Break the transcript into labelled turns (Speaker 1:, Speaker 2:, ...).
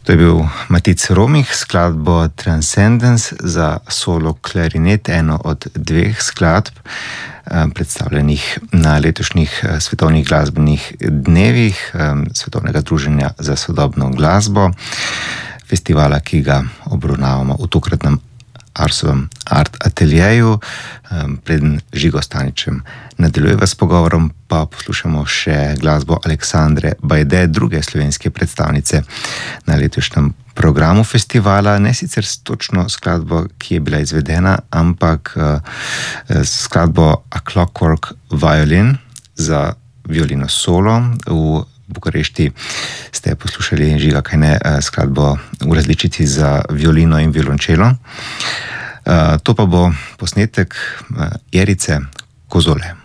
Speaker 1: To je bil Matic Romih, skladbo Transcendence za solo klarinet, eno od dveh skladb, predstavljenih na letošnjih svetovnih glasbenih dnevih Svetovnega združenja za sodobno glasbo, festivala, ki ga obravnavamo v tokratnem Arsovem Art Ateljeju. Preden Žigo Staničem nadaljujeva s pogovorom, pa poslušamo še glasbo Aleksandre Bajde, druge slovenske predstavnice na letošnjem programu festivala. Ne sicer točno skladbo, ki je bila izvedena, ampak skladbo A Clockwork Violin za violino solo. V Bukarešti ste poslušali, Žiga, kaj ne, skladbo v različici za violino in violončelo. To pa bo posnetek Erice Kozole.